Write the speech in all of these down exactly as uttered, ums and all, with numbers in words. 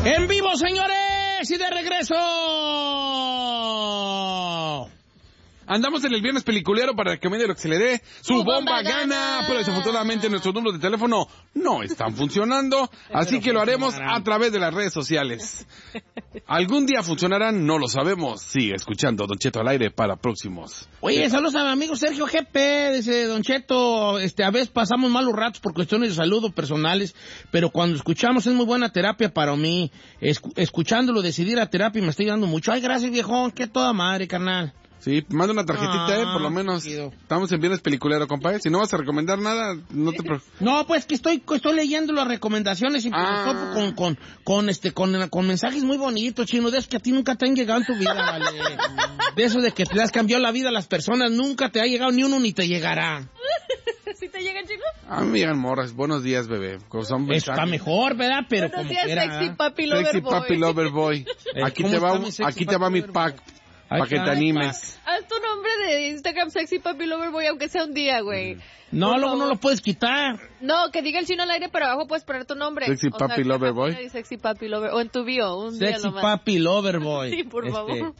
En vivo, señores, y de regreso. Andamos en el viernes peliculero para que me dé lo que se le dé. Su, Su bomba, bomba gana. gana. Pero desafortunadamente nuestros números de teléfono no están funcionando. Así que lo haremos a través de las redes sociales. ¿Algún día funcionarán? No lo sabemos. Sigue escuchando Don Cheto al aire para próximos. Oye, saludos a mi amigo Sergio G P. Dice, Don Cheto, este, a veces pasamos malos ratos por cuestiones de salud personales, pero cuando escuchamos es muy buena terapia para mí. Escu- escuchándolo decidir a terapia me estoy dando mucho. Ay, gracias, viejón. Qué toda madre, carnal. Sí, manda una tarjetita, ah, eh, por lo menos. Tío. Estamos en viernes peliculero, compadre. Si no vas a recomendar nada, no te preocupes. No, pues que estoy estoy leyendo las recomendaciones y ah. topo con, con, con, este, con, con mensajes muy bonitos, Chino, de esos que a ti nunca te han llegado en tu vida, vale. De eso de que te has cambiado la vida a las personas, nunca te ha llegado ni uno ni te llegará. ¿Sí te llegan, chicos? A mí me llegan morras. Buenos días, bebé. Son está mejor, ¿verdad? Pero Buenos como días, quiera. Sexy Papi Lover Sexy Boy. Papi Lover Boy. Aquí te va, aquí te va mi pack. Para que te animes. Haz tu nombre de Instagram Sexy Papi Lover Boy, aunque sea un día, güey. No, luego no lo puedes quitar. No, que diga el Chino al aire, pero abajo puedes poner tu nombre. Sexy Papi sea, Lover Boy. Sexy Papi Lover, o en tu bio, un Sexy día nomás. Papi Lover Boy. Sí, por este, favor.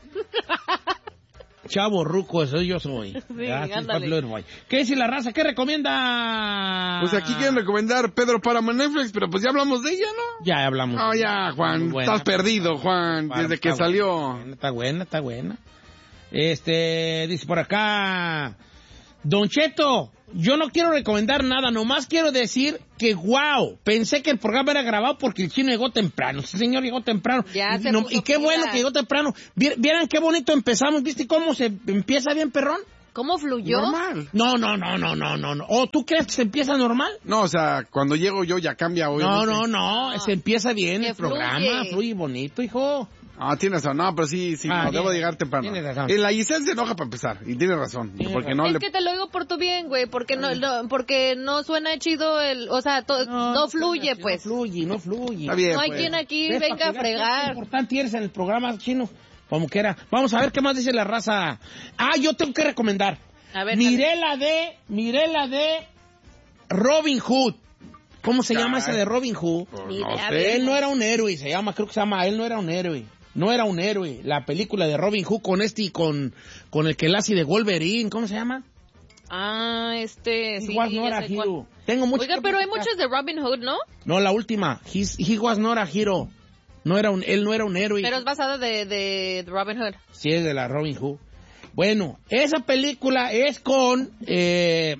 Chavo ruco, eso yo soy. Sí, ándale. ¿Qué dice la raza? ¿Qué recomienda? Pues aquí quieren recomendar Pedro Páramo en Netflix, pero pues ya hablamos de ella, ¿no? Ya hablamos. No, ya, Juan, buena, estás perdido, Juan, para, desde que salió. Buena, está buena, está buena. Este, dice por acá, Don Cheto, yo no quiero recomendar nada, nomás quiero decir que wow, pensé que el programa era grabado porque el Chino llegó temprano. Sí, señor, llegó temprano. Ya y, se no, puso y qué pila. bueno que llegó temprano. ¿Vieran qué bonito empezamos? ¿Viste cómo se empieza bien, perrón? ¿Cómo fluyó? Normal. No, no, no, no, no, no. ¿O tú crees que se empieza normal? No, o sea, cuando llego yo ya cambia hoy. No, no, no, no, se empieza bien que el programa, fluye. fluye bonito, hijo. Ah, tienes razón, no, pero sí, sí, Ah, no, tiene, debo llegar temprano. Tienes razón. En la Giselle se enoja para empezar, y tiene razón. Tiene porque razón. no es le... que te lo digo por tu bien, güey, porque no, no, porque no suena chido el, o sea, to, no, no fluye, no, pues. No fluye, no fluye. Está bien, no hay pues. quien aquí ¿Ves? venga a Qué fregar. importante eres en el programa, Chino. Como que era. Vamos a ver qué más dice la raza. Ah, yo tengo que recomendar. A ver, miré la de, miré la de Robin Hood. ¿Cómo se Ay. llama esa de Robin Hood? Pues Mire, no a sé. ver. Él no era un héroe, se llama, creo que se llama, él no era un héroe. No era un héroe. La película de Robin Hood con este y con, con el que la hace de Wolverine, ¿cómo se llama? Ah, este, sí. Igual no ya era sé cuál. hero. Tengo mucho Oiga, que pero hay platicar. muchos de Robin Hood, ¿no? No, la última. He's, he was not a hero. No era un, él no era un héroe. Pero es basada de, de, de Robin Hood. Sí, es de la Robin Hood. Bueno, esa película es con... Eh,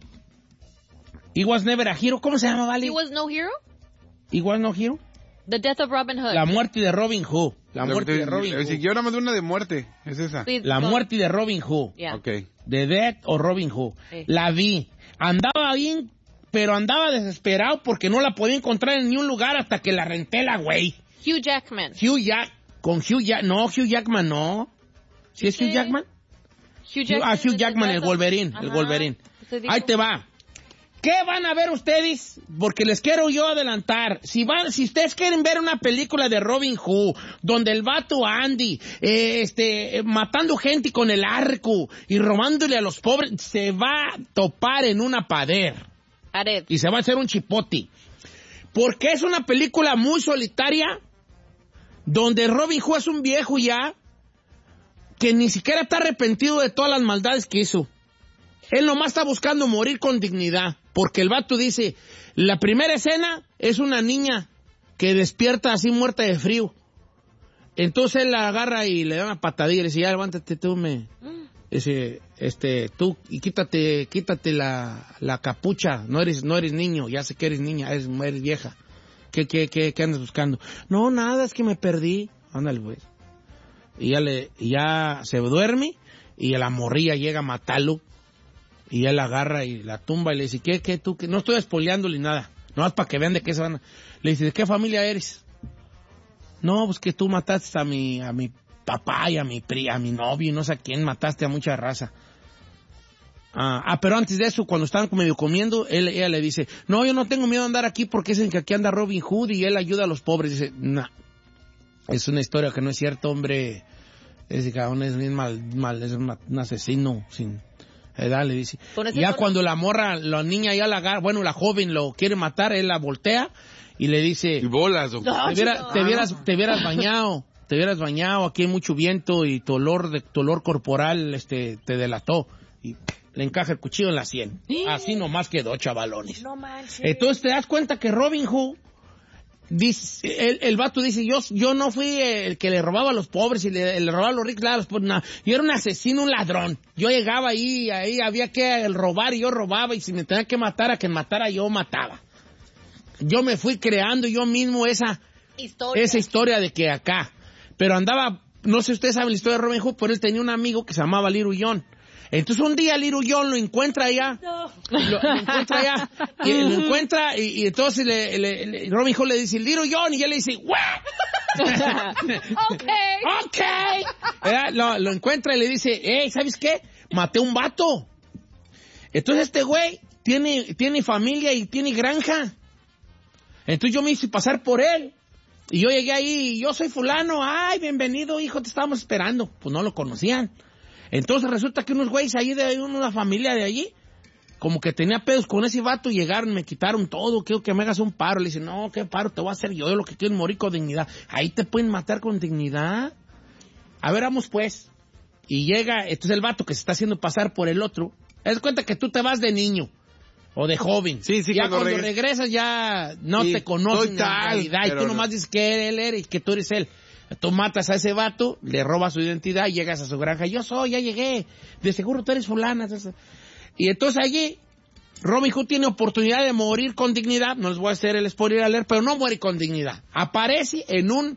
He was never a hero. ¿Cómo se llama, Vale? He was no hero? He was no hero. The Death of Robin Hood. La muerte de Robin Hood. La muerte de Robin Hood. Yo nada más de una de muerte, es esa. Sí, La no. muerte de Robin Hood. Yeah. Ok. The Death o Robin Hood. Sí. La vi. Andaba bien, pero andaba desesperado porque no la podía encontrar en ningún lugar hasta que la renté la güey. Hugh Jackman. Hugh Jack... Con Hugh Jack... No, Hugh Jackman no. ¿Sí es Sí. Hugh Jackman? Hugh Hugh, ah, Hugh is Jackman, the el Death of- Wolverine. El Ajá. Wolverine. Usted dijo. Ahí te va. ¿Qué van a ver ustedes? Porque les quiero yo adelantar. Si van, si ustedes quieren ver una película de Robin Hood, donde el vato Andy, eh, este, eh, matando gente con el arco y robándole a los pobres, se va a topar en una pader. Ared. Y se va a hacer un chipote. Porque es una película muy solitaria, donde Robin Hood es un viejo ya, que ni siquiera está arrepentido de todas las maldades que hizo. Él nomás está buscando morir con dignidad, porque el vato dice, la primera escena es una niña que despierta así muerta de frío. Entonces él la agarra y le da una patadilla y le dice, ya levántate tú, me... Dice, este, tú, y quítate, quítate la, la capucha, no eres, no eres niño, ya sé que eres niña, eres, eres vieja. ¿Qué, qué, qué, qué andas buscando? No, nada, es que me perdí. Ándale, pues. Y ya le, y ya se duerme, y la morrilla llega a matarlo. Y él la agarra y la tumba y le dice, ¿qué, qué, tú? Qué? No estoy spoileándole nada. No es para que vean de qué se van a... Le dice, ¿de qué familia eres? No, pues que tú mataste a mi, a mi papá y a mi pri, a mi novio y no sé a quién, mataste a mucha raza. Ah, ah, pero antes de eso, cuando estaban medio comiendo, él, ella le dice, no, yo no tengo miedo de andar aquí porque dicen que aquí anda Robin Hood y él ayuda a los pobres. Dice, no, es una historia que no es cierto, hombre. Ese cabrón es bien mal, mal, es un, un asesino sin... ¿verdad? Le dice. Con ese Ya tono. cuando la morra, la niña ya la agarra, bueno, la joven lo quiere matar, él la voltea y le dice, Y bolas, o... No. te, viera- te vieras, te vieras bañado, te vieras bañado, aquí hay mucho viento y tu olor, de, tu olor corporal este, te delató. Y le encaja el cuchillo en la sien. Así nomás quedó, chavalones. No manches. Entonces te das cuenta que Robin Hood, dice, el, el vato dice, yo, yo no fui el que le robaba a los pobres y le, le robaba a los ricos, a los pobres, no. Yo era un asesino, un ladrón. Yo llegaba ahí, ahí había que robar y yo robaba, y si me tenía que matar a quien matara, yo mataba. Yo me fui creando yo mismo esa Historia. esa historia de que acá. Pero andaba, no sé si ustedes saben la historia de Robin Hood, pero él tenía un amigo que se llamaba Little John. Entonces un día Little John lo encuentra allá, No. lo, lo encuentra allá, y lo encuentra, y, y entonces le, le, le- Robin Hood le dice, Little John, y él le dice, ¿what? Ok. Ok. ¿Verdad? Lo, lo encuentra y le dice, hey, ¿sabes qué? Maté un vato. Entonces este güey tiene, tiene familia y tiene granja. Entonces yo me hice pasar por él. Y yo llegué ahí, y yo soy fulano, ay, bienvenido, hijo, te estábamos esperando. Pues no lo conocían. Entonces resulta que unos güeyes ahí de una familia de allí, como que tenía pedos con ese vato, llegaron, me quitaron todo, quiero que me hagas un paro. Le dice, no, ¿qué paro te voy a hacer yo? Yo lo que quiero es morir con dignidad. Ahí te pueden matar con dignidad. A ver, vamos pues. Y llega, entonces el vato que se está haciendo pasar por el otro, haz cuenta que tú te vas de niño. O de joven. Sí, sí, ya cuando cuando regres- regresas ya no Sí, te conocen soy en tal, realidad. Y pero tú no. nomás dices que él eres, que tú eres él. Tú matas a ese vato, le robas su identidad y llegas a su granja. Yo soy, ya llegué. De seguro tú eres fulana. Y entonces allí, Robin Hood tiene oportunidad de morir con dignidad. No les voy a hacer el spoiler alert, pero no muere con dignidad. Aparece en un...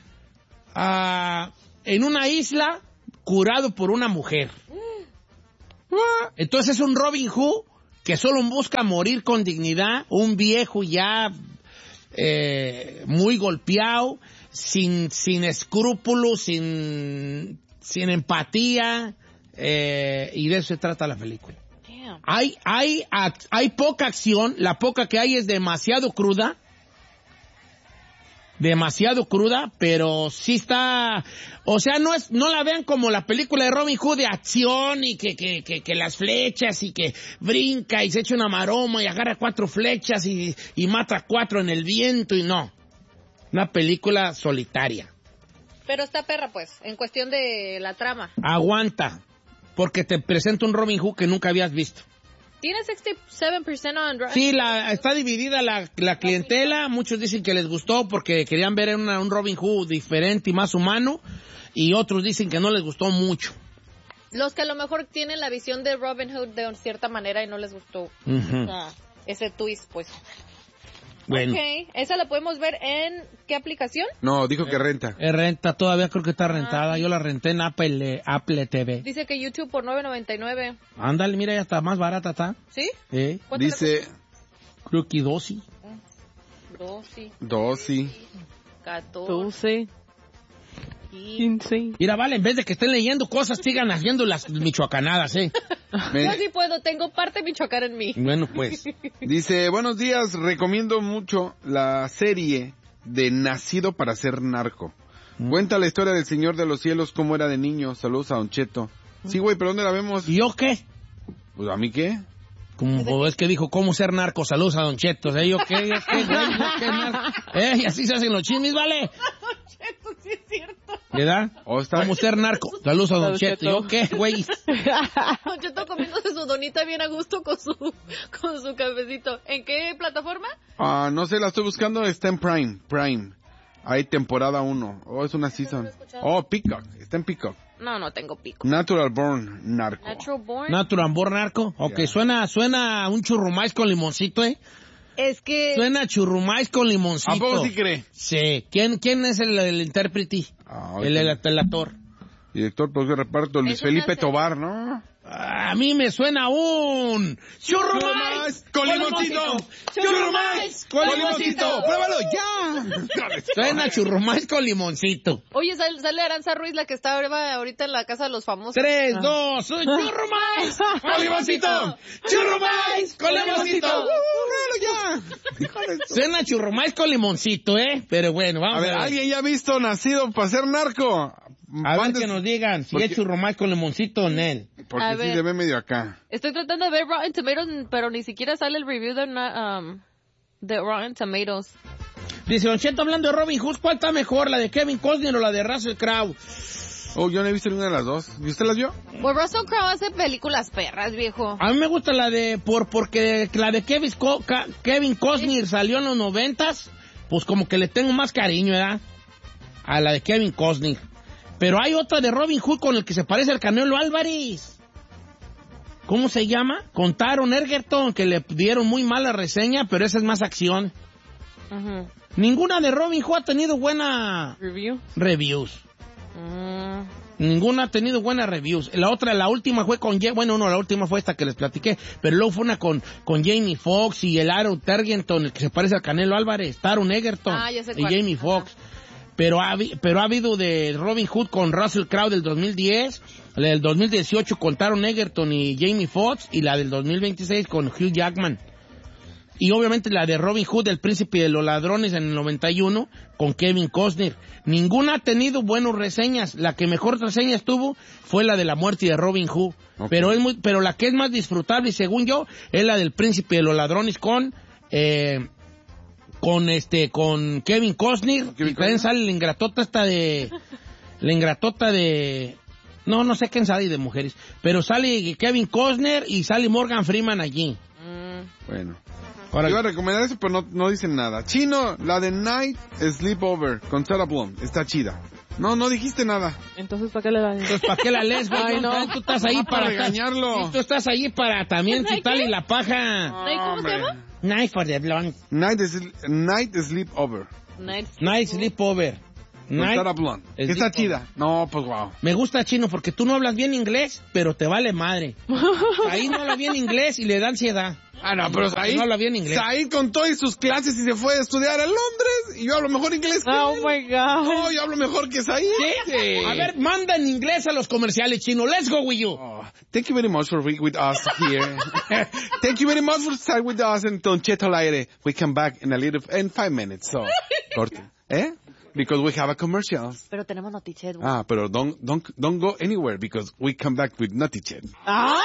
ah, en una isla curado por una mujer. Entonces es un Robin Hood que solo busca morir con dignidad, un viejo ya eh, muy golpeado, sin, sin escrúpulos, sin, sin empatía, eh, y de eso se trata la película. Damn. Hay, hay, ac- hay poca acción, la poca que hay es demasiado cruda, demasiado cruda, pero sí está, o sea, no es, no la vean como la película de Robin Hood de acción y que, que, que, que las flechas y que brinca y se echa una maroma y agarra cuatro flechas y, y mata cuatro en el viento y no. Una película solitaria. Pero está perra, pues, en cuestión de la trama. Aguanta, porque te presento un Robin Hood que nunca habías visto. Tiene sesenta y siete por ciento on Drive. Sí, la, está dividida la, la clientela. Muchos dicen que les gustó porque querían ver una- un Robin Hood diferente y más humano. Y otros dicen que no les gustó mucho. Los que a lo mejor tienen la visión de Robin Hood de cierta manera y no les gustó Ujú. ah, ese twist, pues. Bueno, Ok, esa la podemos ver en ¿qué aplicación? No, dijo que renta. es renta, todavía creo que está rentada. Yo la renté en Apple, Apple T V. Dice que YouTube por nueve noventa y nueve. Ándale, mira, ya está más barata, ¿está? ¿Sí? ¿Eh? ¿Cuánto le Dice Creo que doce. costó? doce, doce. catorce, doce, quince. quince. Mira, vale, en vez de que estén leyendo cosas, sigan haciendo las michoacanadas, ¿eh? Me- Yo sí puedo, tengo parte Michoacán en mí. Bueno, pues. Dice, buenos días, recomiendo mucho la serie de Nacido para ser narco. Cuenta la historia del Señor de los Cielos, cómo era de niño. Saludos a Don Cheto. Sí, güey, pero ¿dónde la vemos? ¿Y yo qué? Pues, ¿a mí qué? Como es que dijo, ¿cómo ser narco? Saludos a Don Cheto. O sea, ¿yo qué? ¿Yo qué, güey? ¿Yo qué, narco? ¿Eh? Y así se hacen los chismes, ¿vale? Cheto, sí es cierto. ¿Verdad? Oh, está- ¿Cómo ser narco? Saludos a Don Don Cheto. Cheto. ¿Yo qué, güey? Don Cheto comiéndose su donita bien a gusto con su, con su cafecito. ¿En qué plataforma? Ah, no sé, la estoy buscando, está en Prime, Prime. Hay temporada uno. Oh, es una season. he escuchado. Oh, Peacock, está en Peacock. No, no tengo pico. Natural Born Narco. Natural Born. Natural Born Narco. Ok, Ya. suena, suena un churrumais con limoncito, ¿eh? Es que... Suena churrumais con limoncito. ¿A poco sí cree? Sí. ¿Quién, quién es el, el intérprete? Ah, el, el, ahorita- el actor. Director, productor, reparto, Luis Es una Felipe serie. Tobar, ¿no? A mí me suena un... ¡Churrumais! ¡Con limoncito! ¡Churrumais! ¡Con limoncito! ¡Pruébalo ya! Suena churrumais con limoncito. Oye, sale, sale Aranza Ruiz, la que está ahora- ahorita en la casa de los famosos. Tres, dos, un churrumais con limoncito. Churrumais con limoncito. ¡Pruébalo ya! Suena churrumais con limoncito, ¿eh? Pero bueno, vamos A ver, a ver. ¿alguien ya ha visto Nacido para ser narco? A van ver des- que nos digan si porque- es churrumais con limoncito o Nel. Porque A sí ver. se ve medio acá. Estoy tratando de ver Rotten Tomatoes, pero ni siquiera sale el review de, una, um, de Rotten Tomatoes. Dice, Don Cheto, hablando de Robin Hood, ¿cuál está mejor, la de Kevin Costner o la de Russell Crowe? Oh, yo no he visto ninguna de las dos. ¿Y usted las vio? Pues Russell Crowe hace películas perras, viejo. A mí me gusta la de, por porque la de Kevin, Co- Ca- Kevin Costner salió en los noventas, pues como que le tengo más cariño, ¿verdad? A la de Kevin Costner. Pero hay otra de Robin Hood con el que se parece al Canelo Álvarez. ¿Cómo se llama? Con Taron Egerton, que le dieron muy mala reseña, pero esa es más acción. Uh-huh. Ninguna de Robin Hood ha tenido buena Review. reviews. Mm. Ninguna ha tenido buenas reviews. La otra, la última fue con... Ja- Bueno, no, la última fue esta que les platiqué. Pero luego fue una con, con Jamie Foxx y el Aaron Egerton, el que se parece al Canelo Álvarez. Taron Egerton Ah, ya sé y cuál. Jamie Foxx. Pero ha, habi- pero ha habido de Robin Hood con Russell Crowe del dos mil diez, la del dos mil dieciocho con Taron Egerton y Jamie Foxx, y la del dos mil veintiséis con Hugh Jackman. Y obviamente la de Robin Hood, el príncipe de los ladrones en el noventa y uno, con Kevin Costner. Ninguna ha tenido buenas reseñas. La que mejor reseñas tuvo fue la de la muerte de Robin Hood. Okay. Pero es muy, pero la que es más disfrutable, según yo, es la del príncipe de los ladrones con, eh, con este, con Kevin Costner. Kevin Y también Costner. sale la ingratota esta de, la ingratota de, no, no sé quién sale de mujeres, pero sale Kevin Costner y sale Morgan Freeman allí. Mm. Bueno. Ahora- Iba a recomendar eso, pero no, no dicen nada. Chino, la de Night Sleepover con Sarah Blum. Está chida. No, no dijiste nada. Entonces, ¿para qué le dan? Entonces, ¿para qué la lees, güey? Ay, no. Tú estás ahí para regañarlo. Sí, tú estás ahí para también ¿Ay, quitarle qué? la paja. Ay, ¿cómo Hombre. se llama? Night for the blonde. Night, is, Night Sleepover Night. Night sleepover. con Night. Sarah Blum. Sleepover. Está chida. No, pues wow. Me gusta, Chino, porque tú no hablas bien inglés, pero te vale madre. Ahí no habla bien inglés y le da ansiedad. Ah, no, pero Said, No habla bien inglés. Said con todas sus clases y se fue a estudiar a Londres y yo hablo mejor inglés que Oh él. my God. No, yo hablo mejor que Said. ¿Sí? A ver, manda en inglés a los comerciales, Chino. Let's go with you. Oh, thank you very much for being with us here. Thank you very much for starting with us and Don Cheto al aire. We come back in a little, in five minutes, so, corte. ¿Eh? Because we have a commercial. Pero tenemos notichet. güey. Ah, pero don't, don't, don't go anywhere because we come back with Nutty Chet. ¡Ah!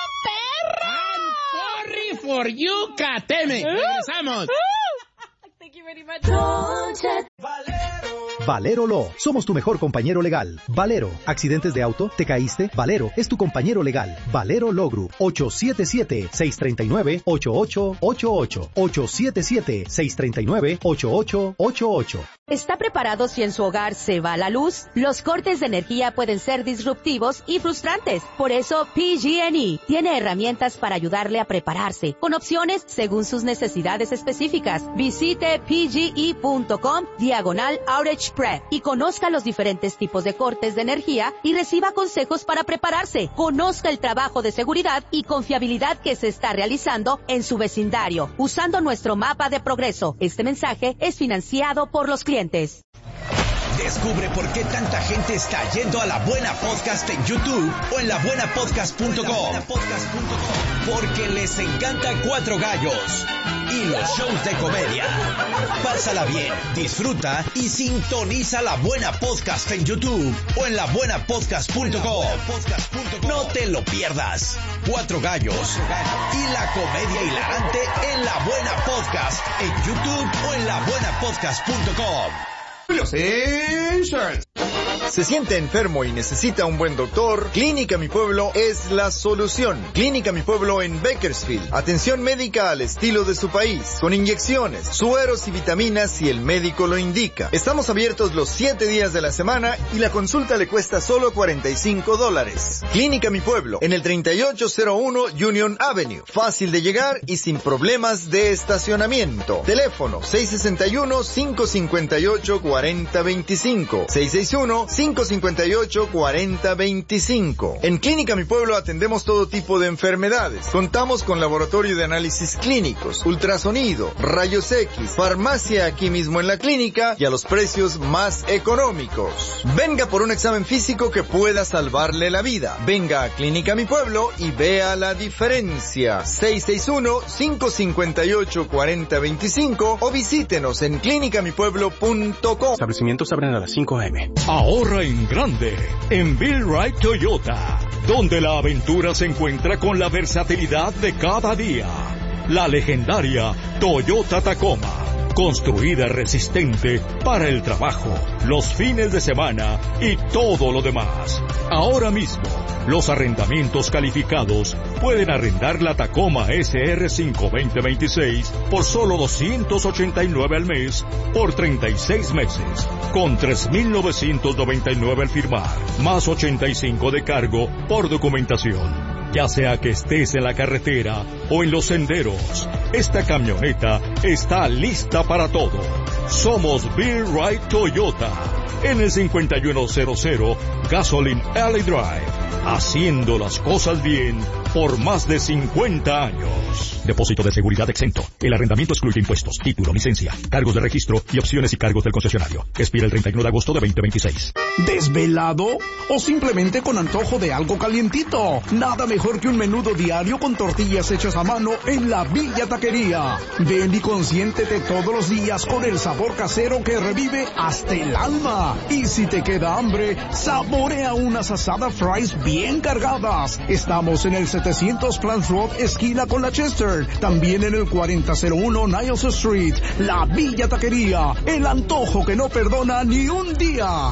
I'm sorry for you, Kateme. Regresamos. Thank you very much. Valero Law. Somos tu mejor compañero legal. Valero. ¿Accidentes de auto? ¿Te caíste? Valero es tu compañero legal. Valero Law Group. ocho siete siete, seis tres nueve, ocho ocho ocho ocho. ocho siete siete, seis tres nueve, ocho ocho ocho ocho. ¿Está preparado si en su hogar se va la luz? Los cortes de energía pueden ser disruptivos y frustrantes. Por eso, P G and E tiene herramientas para ayudarle a prepararse, con opciones según sus necesidades específicas. Visite pge.com diagonal outage prep y conozca los diferentes tipos de cortes de energía y reciba consejos para prepararse. Conozca el trabajo de seguridad y confiabilidad que se está realizando en su vecindario, usando nuestro mapa de progreso. Este mensaje es financiado por los clientes. Descubre por qué tanta gente está yendo a La Buena Podcast en YouTube o en la buena podcast punto com. Porque les encanta Cuatro Gallos y los shows de comedia. Pásala bien, disfruta y sintoniza La Buena Podcast en YouTube o en la buena podcast punto com. No te lo pierdas. Cuatro Gallos y la comedia hilarante en La Buena Podcast en YouTube o en la buena podcast punto com. ¿Se siente enfermo y necesita un buen doctor? Clínica Mi Pueblo es la solución. Clínica Mi Pueblo en Bakersfield. Atención médica al estilo de su país, con inyecciones, sueros y vitaminas si el médico lo indica. Estamos abiertos los siete días de la semana y la consulta le cuesta solo cuarenta y cinco dólares. Clínica Mi Pueblo en el treinta y ocho cero uno Union Avenue. Fácil de llegar y sin problemas de estacionamiento. Teléfono seis seis uno, cinco cinco ocho, cuatro cero dos cinco. seis seis uno, cinco cinco ocho, cuatro cero dos cinco. En Clínica Mi Pueblo atendemos todo tipo de enfermedades. Contamos con laboratorio de análisis clínicos, ultrasonido, rayos X, farmacia aquí mismo en la clínica y a los precios más económicos. Venga por un examen físico que pueda salvarle la vida. Venga a Clínica Mi Pueblo y vea la diferencia. seis seis uno, cinco cinco ocho, cuatro cero dos cinco o visítenos en clínica mi pueblo punto com. Establecimientos abren a las cinco a eme Ahorra en grande en Bill Wright Toyota, donde la aventura se encuentra con la versatilidad de cada día. La legendaria Toyota Tacoma, construida resistente para el trabajo, los fines de semana y todo lo demás. Ahora mismo, los arrendamientos calificados pueden arrendar la Tacoma S R cinco veinte veintiséis por solo doscientos ochenta y nueve al mes por treinta y seis meses, con tres mil novecientos noventa y nueve al firmar, más ochenta y cinco de cargo por documentación. Ya sea que estés en la carretera o en los senderos, esta camioneta está lista para todo. Somos Bill Wright Toyota, en el cincuenta y uno cero cero Gasoline Alley Drive, haciendo las cosas bien por más de cincuenta años. Depósito de seguridad exento. El arrendamiento excluye impuestos, título, licencia, cargos de registro y opciones y cargos del concesionario. Expira el treinta y uno de agosto de veinte veintiséis. ¿Desvelado? ¿O simplemente con antojo de algo calientito? Nada mejor que un menudo diario con tortillas hechas a mano en la Villa Taquería. Ven y consiéntete todos los días con el sabor casero que revive hasta el alma. Y si te queda hambre, saborea unas asadas fries bien cargadas. Estamos en el setecientos Plants Road, esquina con la Chester. También en el cuarenta cero uno Niles Street. La Villa Taquería, el antojo que no perdona ni un día.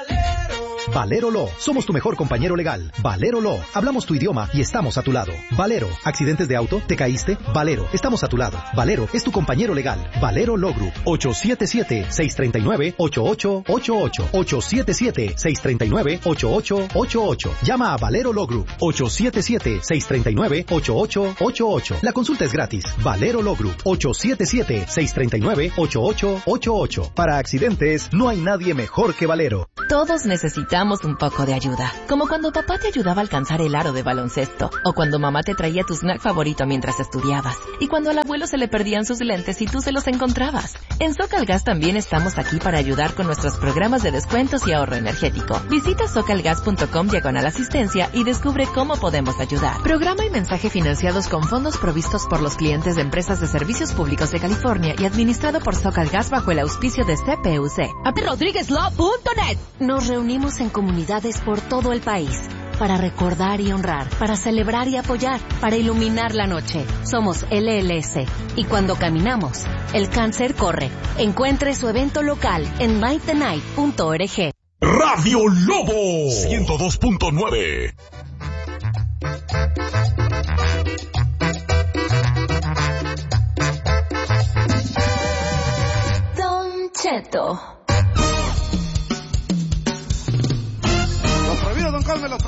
Valero Law, somos tu mejor compañero legal. Valero Law, hablamos tu idioma y estamos a tu lado. Valero, accidentes de auto, te caíste, Valero, estamos a tu lado. Valero es tu compañero legal. Valero Law Group, ocho siete siete, seis tres nueve, ocho ocho ocho ocho, ocho siete siete, seis tres nueve, ocho ocho ocho ocho. Llama a Valero Law Group, ocho siete siete, seis tres nueve, ocho ocho ocho ocho. La consulta es gratis. Valero Law Group, ocho siete siete, seis tres nueve, ocho ocho ocho ocho. Para accidentes, no hay nadie mejor que Valero. Todos necesitamos un poco de ayuda, como cuando papá te ayudaba a alcanzar el aro de baloncesto, o cuando mamá te traía tu snack favorito mientras estudiabas, y cuando al abuelo se le perdían sus lentes y tú se los encontrabas. En Socalgas también estamos aquí para ayudar con nuestros programas de descuentos y ahorro energético. Visita socalgas punto com diagonal asistencia y descubre cómo podemos ayudar. Programa y mensaje financiados con fondos provistos por los clientes de empresas de servicios públicos de California y administrado por Socalgas bajo el auspicio de C P U C. a rodríguez law punto net. Nos reunimos en comunidades por todo el país para recordar y honrar, para celebrar y apoyar, para iluminar la noche. Somos L L S y cuando caminamos, el cáncer corre. Encuentre su evento local en light the night punto org. Radio Lobo ciento dos punto nueve. Don Cheto. Los prohibidos, don Carmen, los